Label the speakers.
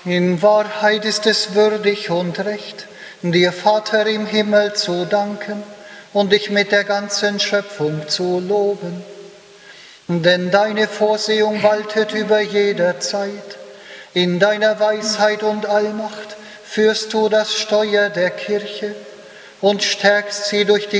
Speaker 1: In Wahrheit ist es würdig und recht, dir, Vater im Himmel, zu danken und dich mit der ganzen Schöpfung zu loben. Denn deine Vorsehung waltet über jeder Zeit. In deiner Weisheit und Allmacht führst du das Steuer der Kirche und stärkst sie durch die